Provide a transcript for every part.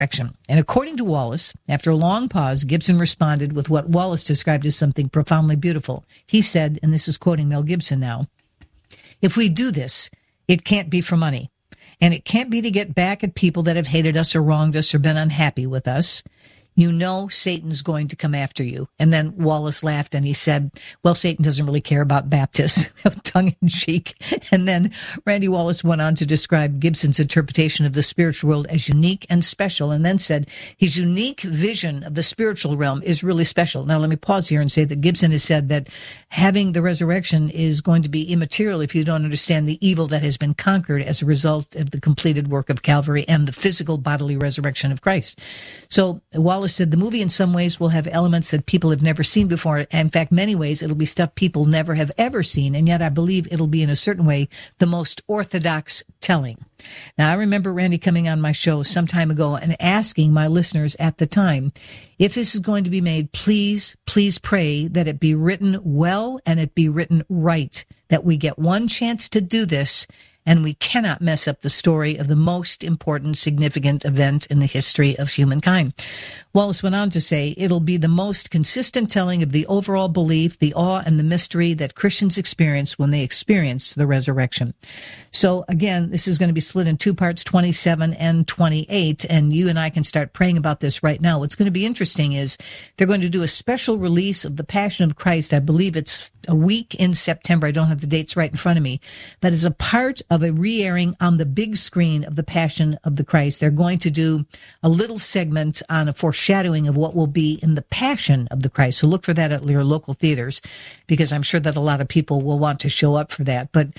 resurrection. And according to Wallace, after a long pause, Gibson responded with what Wallace described as something profoundly beautiful. He said, and this is quoting Mel Gibson now, "If we do this, it can't be for money. And it can't be to get back at people that have hated us or wronged us or been unhappy with us. You know Satan's going to come after you." And then Wallace laughed and he said, "Well, Satan doesn't really care about Baptists," tongue in cheek. And then Randy Wallace went on to describe Gibson's interpretation of the spiritual world as unique and special, and then said his unique vision of the spiritual realm is really special. Now, let me pause here and say that Gibson has said that having the resurrection is going to be immaterial if you don't understand the evil that has been conquered as a result of the completed work of Calvary and the physical bodily resurrection of Christ. So Wallace said the movie in some ways will have elements that people have never seen before. In fact, many ways it'll be stuff people never have ever seen, and yet I believe it'll be in a certain way the most orthodox telling. Now, I remember Randy coming on my show some time ago and asking my listeners at the time, if this is going to be made, please pray that it be written well and it be written right, that we get one chance to do this, and we cannot mess up the story of the most important, significant event in the history of humankind. Wallace went on to say, it'll be the most consistent telling of the overall belief, the awe, and the mystery that Christians experience when they experience the resurrection. So again, this is going to be split in two parts, 27 and 28, and you and I can start praying about this right now. What's going to be interesting is they're going to do a special release of The Passion of Christ. I believe it's a week in September. I don't have the dates right in front of me. That is a part of a re-airing on the big screen of The Passion of the Christ. They're going to do a little segment on a foreshadowing of what will be in The Passion of the Christ. So look for that at your local theaters, because I'm sure that a lot of people will want to show up for that. But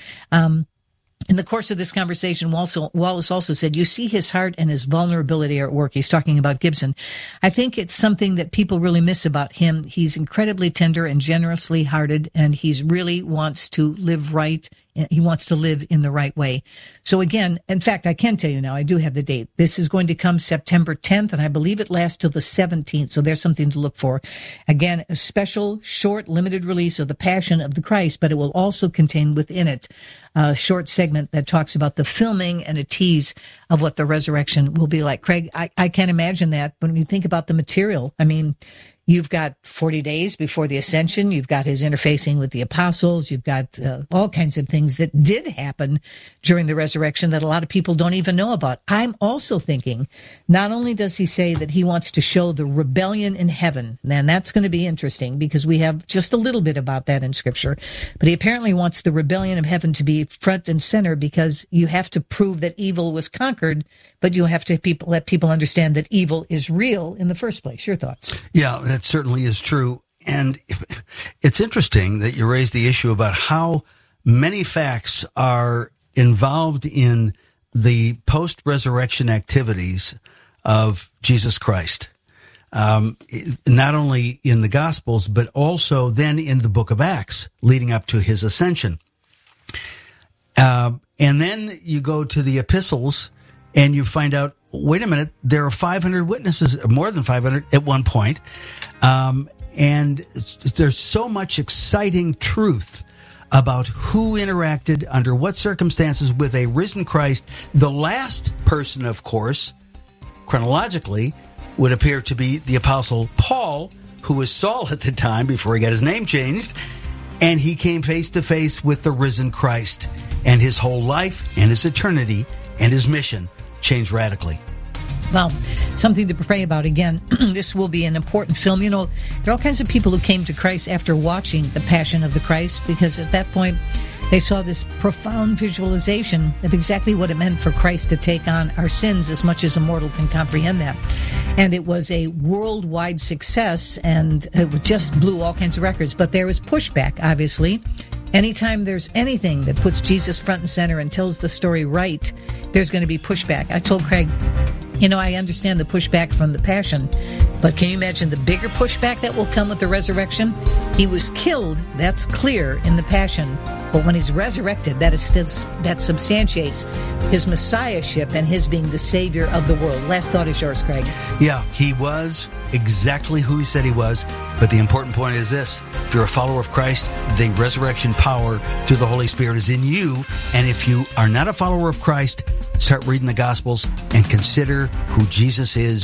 in the course of this conversation, Wallace also said, you see his heart and his vulnerability are at work. He's talking about Gibson. I think it's something that people really miss about him. He's incredibly tender and generously hearted, and he's really wants to live right. He wants to live in the right way. So again, in fact, I can tell you now, I do have the date. This is going to come September 10th, and I believe it lasts till the 17th. So there's something to look for. Again, a special, short, limited release of The Passion of the Christ, but it will also contain within it a short segment that talks about the filming and a tease of what the resurrection will be like. Craig, I can't imagine that. But when you think about the material, I mean, you've got 40 days before the ascension. You've got his interfacing with the apostles. You've got all kinds of things that did happen during the resurrection that a lot of people don't even know about. I'm also thinking, not only does he say that he wants to show the rebellion in heaven, and that's going to be interesting because we have just a little bit about that in Scripture, but he apparently wants the rebellion of heaven to be front and center because you have to prove that evil was conquered, but you have to let people understand that evil is real in the first place. Your thoughts? Yeah, that certainly is true. And it's interesting that you raised the issue about how many facts are involved in the post-resurrection activities of Jesus Christ. Not only in the Gospels, but also then in the book of Acts leading up to his ascension. And then you go to the epistles and you find out, wait a minute, there are 500 witnesses, more than 500 at one point. And there's so much exciting truth about who interacted under what circumstances with a risen Christ. The last person, of course, chronologically, would appear to be the Apostle Paul, who was Saul at the time before he got his name changed. And he came face to face with the risen Christ, and his whole life and his eternity and his mission changed radically. Well, something to pray about. Again, this will be an important film. You know, there are all kinds of people who came to Christ after watching The Passion of the Christ, because at that point they saw this profound visualization of exactly what it meant for Christ to take on our sins as much as a mortal can comprehend that. And it was a worldwide success, and it just blew all kinds of records. But there was pushback, obviously. Anytime there's anything that puts Jesus front and center and tells the story right, there's going to be pushback. I told Craig, you know, I understand the pushback from the Passion, but can you imagine the bigger pushback that will come with the resurrection? He was killed, that's clear, in the Passion, But when he's resurrected, that substantiates his messiahship and his being the Savior of the world. Last thought is yours, Craig. Yeah, he was exactly who he said he was. But the important point is this. If you're a follower of Christ, the resurrection power through the Holy Spirit is in you. And if you are not a follower of Christ, start reading the Gospels and consider who Jesus is